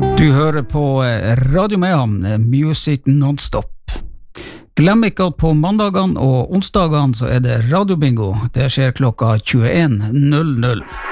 Du hører på Radio Mayhem, Music Non-Stop. Glem ikke at på mandagene og onsdagene så er det radiobingo. Det skjer klokka 21.00.